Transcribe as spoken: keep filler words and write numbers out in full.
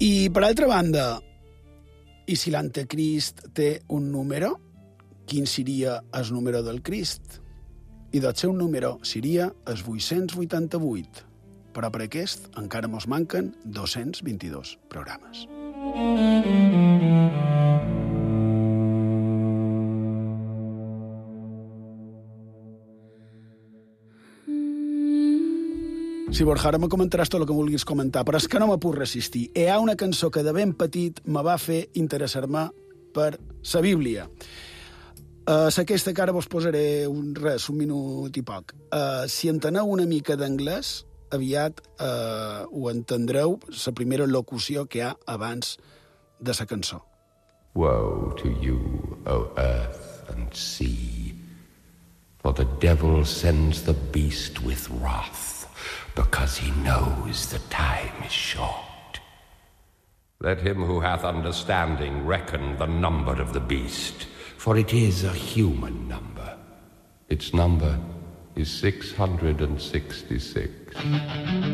I, per altra banda, i si l'anticrist té un número, quin seria el número del Crist? I del seu número seria el vuit-cents vuitanta-vuit, però per aquest encara mos manquen dos-cents vint-i-dos programes. Sí, Borja, ara me comentaràs tot el que vulguis comentar, però és que no me puc resistir. Hi ha una cançó que de ben petit me va fer interessar-me per la Bíblia. Uh, aquesta que ara vos posaré un, res, un minut i poc. Uh, si enteneu una mica d'anglès, aviat uh, ho entendreu, la primera locució que hi ha abans de la cançó. Woe to you, O earth and sea, for the devil sends the beast with wrath, because he knows the time is short. Let him who hath understanding reckon the number of the beast, for it is a human number. Its number is six hundred sixty-six.